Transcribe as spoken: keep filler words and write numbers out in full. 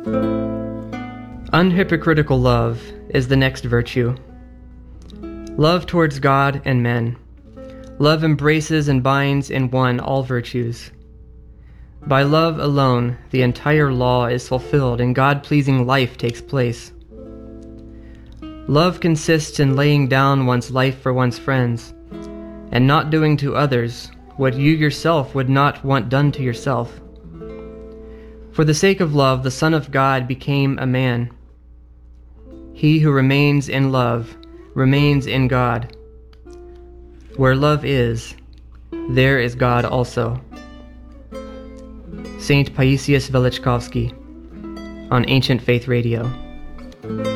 Unhypocritical love is the next virtue. Love towards God and men. Love embraces and binds in one all virtues. By love alone, the entire law is fulfilled and God-pleasing life takes place. Love consists in laying down one's life for one's friends, and not doing to others what you yourself would not want done to yourself. For the sake of love, the Son of God became a man. He who remains in love remains in God. Where love is, there is God also. Saint Paisius Velichkovsky on Ancient Faith Radio.